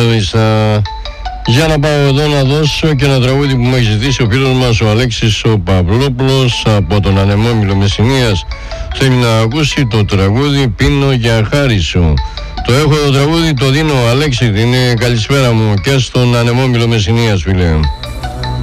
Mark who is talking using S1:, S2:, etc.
S1: Λάρισα. Για να πάω εδώ να δώσω και ένα τραγούδι που μου έχει ζητήσει ο φίλος μας ο Αλέξης ο Παυλόπουλος από τον Ανεμόμυλο Μεσσηνίας. Θέλει να ακούσει το τραγούδι «Πίνω για χάρη σου». Το έχω το τραγούδι, το δίνω Αλέξη, είναι καλησπέρα μου και στον Ανεμόμυλο Μεσσηνίας, φίλε.